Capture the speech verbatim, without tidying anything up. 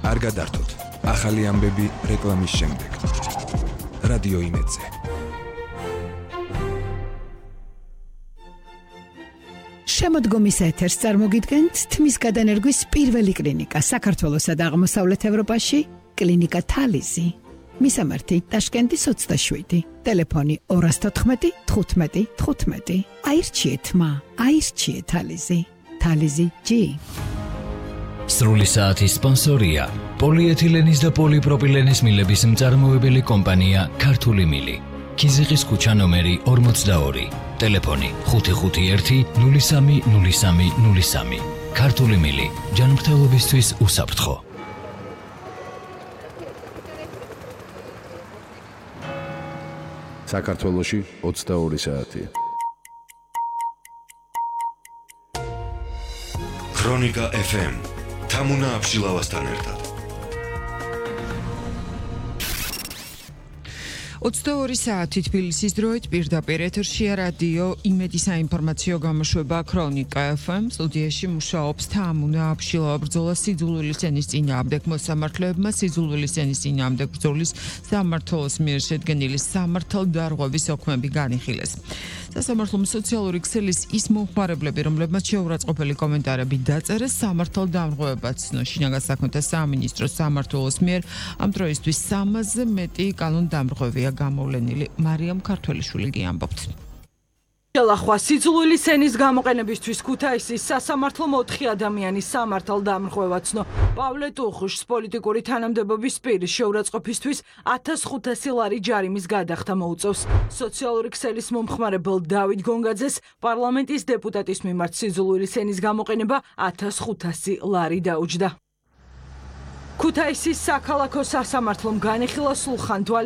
არ გადართოთ. ახალი ამბები რეკლამის შემდეგ. რადიო იმედზე. შემოდგომის ეთერს წარმოგიდგენთ თმის გადანერგვის პირველი კლინიკა საქართველოსა და აღმოსავლეთ ევროპაში, კლინიკა თალიზი. მისამართი ტაშკენტის ოცდაშვიდი, ტელეფონი ორას თოთხმეტი თხუთმეტი თხუთმეტი. აირჩიეთ მა, აირჩიეთ თალიზი. თალიზი ჯი. სრული საათის სპონსორია პოლიეთილენის და პოლიპროპილენის მილების მწარმოებელი კომპანია ქართული მილი. ქიზიყის ქუჩა ნომერი ორმოცდაორი. ტელეფონი ხუთი ხუთი ერთი ნული სამი ნული სამი ნული სამი. ქართული მილი ჯანმრთელობისთვის უსაფრთხო. საქართველოში ოცდაორი საათია. ქრონიკა ეფ ემ თამუნა აბშილავასთან ერთად. ოცდაორი საათი თბილისის დროით პირდაპირ ეთერშია რადიო იმედი საინფორმაციო გამოშვება ქრონიკა ეფ ემ. სტუდიაში მუშაობს თამუნა აბშილავა. ბრძოლა სიძულვილის ენის წინააღმდეგ მოსამართლეებმა სიძულვილის ენის წინააღმდეგ ბრძოლის სამმართველოს მიერ შედგენილი სამართალდარღვევის ოქმები განიხილეს. სასამართლომ სოციალური ქსელის ის მომხმარებლები, რომლებმაც შეურაცხყოფელი კომენტარები დაწერეს, სამართალდამრღვევებად ცნო. შინაგან საქმეთა სამინისტროს სამმართველოს მიერ ამ დროისთვის სამასზე მეტი კანონდამრღვევია გამოვლენილი. მარიამ ქართველიშვილი გიამბობთ. შელახვა სიძულვილის ენის გამოყენებისთვის ქუთაისის სასამართლომ ოთხი ადამიანის სამართალდამრღვევა ცნო. პავლე ტუხუშს პოლიტიკური თანამდებობის პირის შეურაცხყოფისთვის ათას ხუთასი ლარი ჯარიმის გადახდა მოუწევს. სოციალური ქსელის მომხმარებელ დავით გონგაძეს პარლამენტის დეპუტატის მიმართ სიძულვილის ენის გამოყენება ათას ხუთასი ლარი დაუჯდა. ქუთაისის საქალაქო სასამართლომ განიხილა სულხან